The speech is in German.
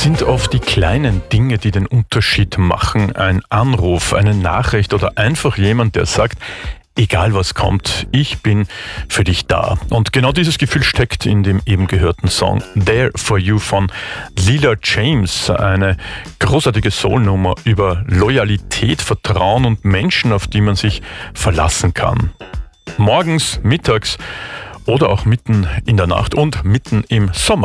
Es sind oft die kleinen Dinge, die den Unterschied machen. Ein Anruf, eine Nachricht oder einfach jemand, der sagt, egal was kommt, ich bin für dich da. Und genau dieses Gefühl steckt in dem eben gehörten Song There For You von Lila James. Eine großartige Soulnummer über Loyalität, Vertrauen und Menschen, auf die man sich verlassen kann. Morgens, mittags oder auch mitten in der Nacht und mitten im Sommer.